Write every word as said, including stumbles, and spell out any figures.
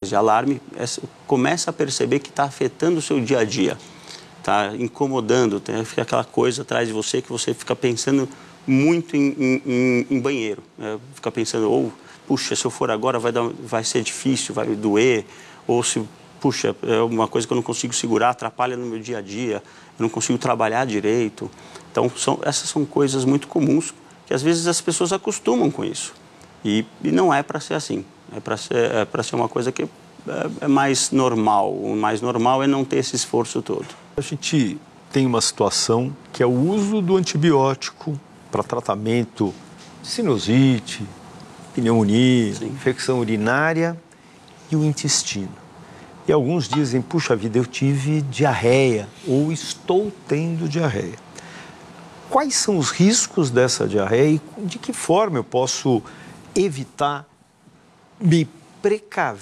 de alarme, é, começa a perceber que está afetando o seu dia a dia, está incomodando, tem, fica aquela coisa atrás de você que você fica pensando muito em, em, em banheiro, né? Fica pensando, ou, puxa, se eu for agora vai, dar, vai ser difícil, vai doer, ou se, puxa, é uma coisa que eu não consigo segurar, atrapalha no meu dia a dia, eu não consigo trabalhar direito. Então, são, essas são coisas muito comuns que às vezes as pessoas acostumam com isso. E, e não é para ser assim, é para ser, é para ser uma coisa que é, é mais normal. O mais normal é não ter esse esforço todo. A gente tem uma situação que é o uso do antibiótico para tratamento de sinusite, pneumonia, Sim. infecção urinária e o intestino. E alguns dizem, puxa vida, eu tive diarreia ou estou tendo diarreia. Quais são os riscos dessa diarreia e de que forma eu posso evitar, me precaver